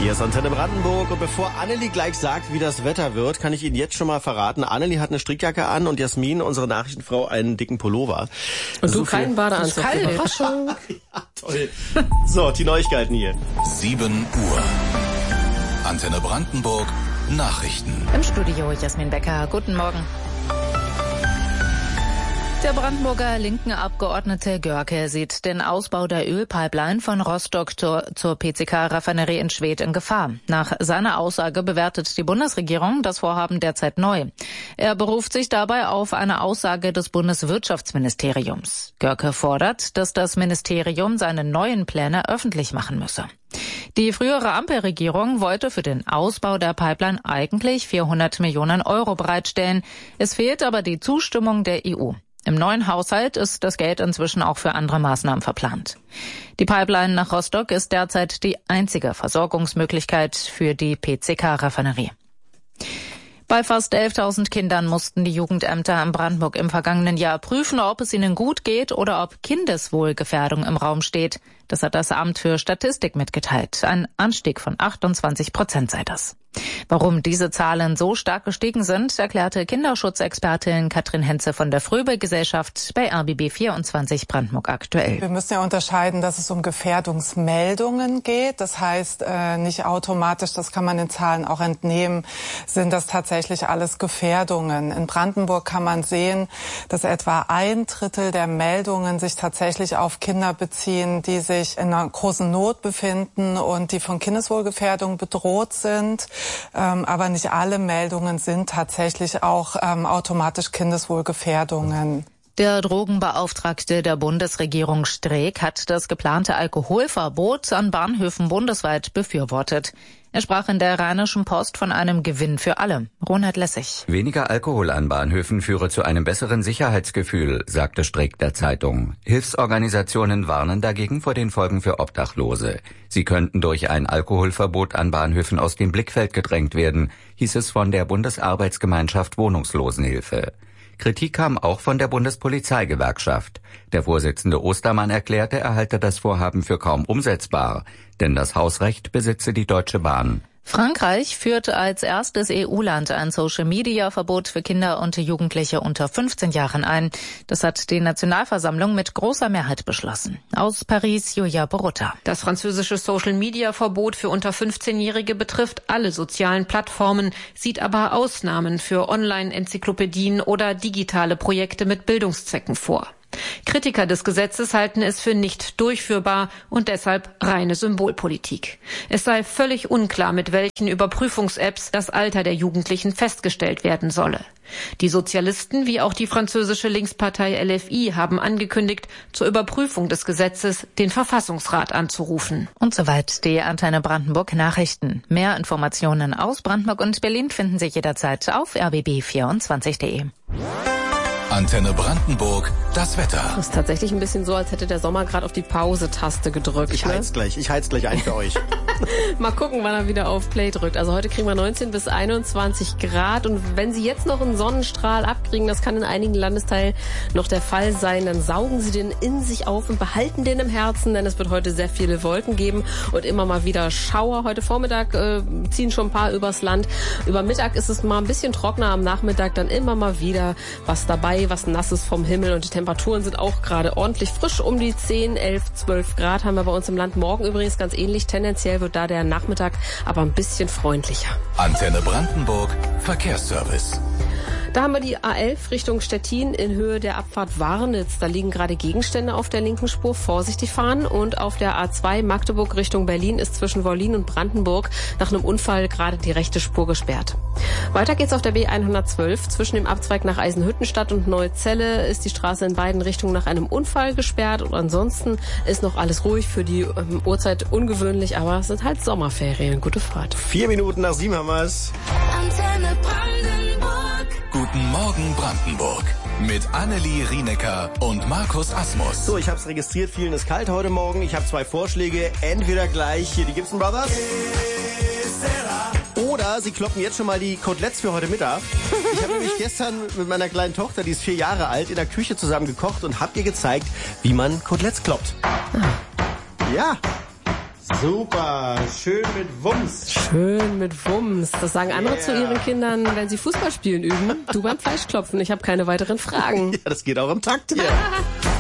Hier ist Antenne Brandenburg und bevor Annelie gleich sagt, wie das Wetter wird, kann ich Ihnen jetzt schon mal verraten, Annelie hat eine Strickjacke an und Jasmin, unsere Nachrichtenfrau, einen dicken Pullover. Und du keinen Badeanzug. Überraschung. Ja, toll. So, die Neuigkeiten hier. 7 Uhr. Antenne Brandenburg, Nachrichten. Im Studio Jasmin Becker. Guten Morgen. Der Brandenburger linken Abgeordnete Görke sieht den Ausbau der Ölpipeline von Rostock zur PCK-Raffinerie in Schwedt in Gefahr. Nach seiner Aussage bewertet die Bundesregierung das Vorhaben derzeit neu. Er beruft sich dabei auf eine Aussage des Bundeswirtschaftsministeriums. Görke fordert, dass das Ministerium seine neuen Pläne öffentlich machen müsse. Die frühere Ampelregierung wollte für den Ausbau der Pipeline eigentlich 400 Millionen Euro bereitstellen. Es fehlt aber die Zustimmung der EU. Im neuen Haushalt ist das Geld inzwischen auch für andere Maßnahmen verplant. Die Pipeline nach Rostock ist derzeit die einzige Versorgungsmöglichkeit für die PCK-Raffinerie. Bei fast 11.000 Kindern mussten die Jugendämter in Brandenburg im vergangenen Jahr prüfen, ob es ihnen gut geht oder ob Kindeswohlgefährdung im Raum steht. Das hat das Amt für Statistik mitgeteilt. Ein Anstieg von 28% sei das. Warum diese Zahlen so stark gestiegen sind, erklärte Kinderschutzexpertin Katrin Henze von der Fröbel-Gesellschaft bei RBB 24 Brandenburg aktuell. Wir müssen ja unterscheiden, dass es um Gefährdungsmeldungen geht. Das heißt nicht automatisch, das kann man den Zahlen auch entnehmen, sind das tatsächlich alles Gefährdungen. In Brandenburg kann man sehen, dass etwa 1/3 der Meldungen sich tatsächlich auf Kinder beziehen, die sich in einer großen Not befinden und die von Kindeswohlgefährdung bedroht sind. Aber nicht alle Meldungen sind tatsächlich auch automatisch Kindeswohlgefährdungen. Der Drogenbeauftragte der Bundesregierung Streeck hat das geplante Alkoholverbot an Bahnhöfen bundesweit befürwortet. Er sprach in der Rheinischen Post von einem Gewinn für alle. Ronald Lessig. Weniger Alkohol an Bahnhöfen führe zu einem besseren Sicherheitsgefühl, sagte Streeck der Zeitung. Hilfsorganisationen warnen dagegen vor den Folgen für Obdachlose. Sie könnten durch ein Alkoholverbot an Bahnhöfen aus dem Blickfeld gedrängt werden, hieß es von der Bundesarbeitsgemeinschaft Wohnungslosenhilfe. Kritik kam auch von der Bundespolizeigewerkschaft. Der Vorsitzende Ostermann erklärte, er halte das Vorhaben für kaum umsetzbar, denn das Hausrecht besitze die Deutsche Bahn. Frankreich führt als erstes EU-Land ein Social-Media-Verbot für Kinder und Jugendliche unter 15 Jahren ein. Das hat die Nationalversammlung mit großer Mehrheit beschlossen. Aus Paris, Julia Borutta. Das französische Social-Media-Verbot für unter 15-Jährige betrifft alle sozialen Plattformen, sieht aber Ausnahmen für Online-Enzyklopädien oder digitale Projekte mit Bildungszwecken vor. Kritiker des Gesetzes halten es für nicht durchführbar und deshalb reine Symbolpolitik. Es sei völlig unklar, mit welchen Überprüfungs-Apps das Alter der Jugendlichen festgestellt werden solle. Die Sozialisten wie auch die französische Linkspartei LFI haben angekündigt, zur Überprüfung des Gesetzes den Verfassungsrat anzurufen. Und soweit die Antenne Brandenburg Nachrichten. Mehr Informationen aus Brandenburg und Berlin finden Sie jederzeit auf rbb24.de. Antenne Brandenburg, das Wetter. Das ist tatsächlich ein bisschen so, als hätte der Sommer gerade auf die Pause-Taste gedrückt. Ich heiz gleich ein für euch. Mal gucken, wann er wieder auf Play drückt. Also heute kriegen wir 19 bis 21 Grad. Und wenn Sie jetzt noch einen Sonnenstrahl abkriegen, das kann in einigen Landesteilen noch der Fall sein, dann saugen Sie den in sich auf und behalten den im Herzen, denn es wird heute sehr viele Wolken geben und immer mal wieder Schauer. Heute Vormittag ziehen schon ein paar übers Land. Über Mittag ist es mal ein bisschen trockener, am Nachmittag dann immer mal wieder was dabei, was Nasses vom Himmel, und die Temperaturen sind auch gerade ordentlich frisch. Um die 10, 11, 12 Grad haben wir bei uns im Land. Morgen übrigens ganz ähnlich. Tendenziell wird da der Nachmittag aber ein bisschen freundlicher. Antenne Brandenburg, Verkehrsservice. Da haben wir die A11 Richtung Stettin in Höhe der Abfahrt Warnitz. Da liegen gerade Gegenstände auf der linken Spur. Vorsichtig fahren. Und auf der A2 Magdeburg Richtung Berlin ist zwischen Wollin und Brandenburg nach einem Unfall gerade die rechte Spur gesperrt. Weiter geht's auf der B112. Zwischen dem Abzweig nach Eisenhüttenstadt und Neuzelle ist die Straße in beiden Richtungen nach einem Unfall gesperrt. Und ansonsten ist noch alles ruhig, für die Uhrzeit ungewöhnlich, aber es sind halt Sommerferien. Gute Fahrt. 4 Minuten nach 7 haben wir's. Antenne Brandenburg. Guten Morgen Brandenburg. Mit Annelie Rienecker und Markus Asmus. So, ich hab's registriert. Vielen ist kalt heute Morgen. Ich habe 2 Vorschläge. Entweder gleich hier die Gibson Brothers. Oder Sie kloppen jetzt schon mal die Koteletts für heute Mittag. Ich habe nämlich gestern mit meiner kleinen Tochter, die ist 4 Jahre alt, in der Küche zusammen gekocht und habe ihr gezeigt, wie man Koteletts kloppt. Ja. Super, schön mit Wumms. Schön mit Wumms. Das sagen andere zu ihren Kindern, wenn sie Fußball spielen üben. Du beim Fleischklopfen. Ich habe keine weiteren Fragen. Ja, das geht auch im Takt hier.